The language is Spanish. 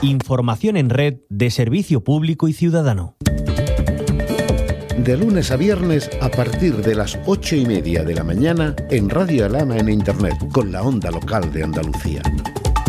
Información en red de servicio público y ciudadano. De lunes a viernes a partir de las 8:30 de la mañana en Radio Alhama en Internet con la onda local de Andalucía.